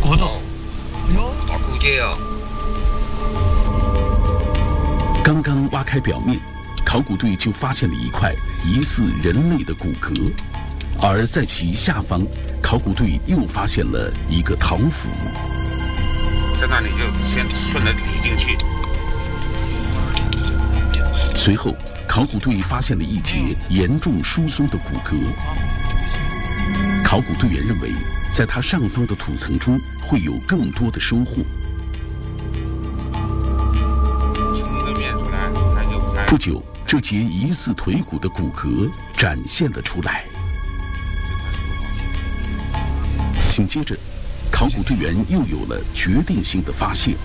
骨头，哟， 大骨节啊！ 刚刚挖开表面，考古队就发现了一块疑似人类的骨骼，而在其下方，考古队又发现了一个陶斧。 在那里就先顺着捋进去。 随后，考古队发现了一节严重疏松的骨骼。考古队员认为，在它上方的土层中会有更多的收获。不久，这节疑似腿骨的骨骼展现了出来。紧接着，考古队员又有了决定性的发现。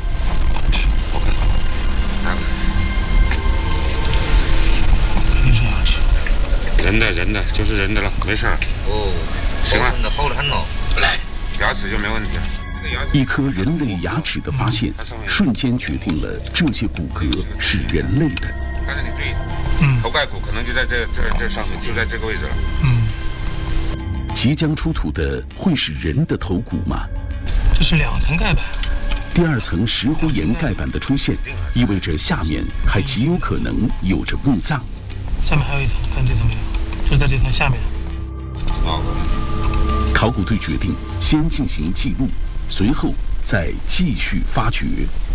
人的，就是人的了，没事儿。 哦， 行了， 好得很了。来， 牙齿就没问题了。 一颗人类牙齿的发现，瞬间决定了这些骨骼是人类的。 但是你注意，头盖骨可能就在这上面，就在这个位置了。 即将出土的会是人的头骨吗？ 这是2层盖板。 第2层石灰岩盖板的出现，意味着下面还极有可能有着墓葬。 下面还有一层，看这层没有？就在这层下面。 考古队决定先进行记录，随后再继续发掘。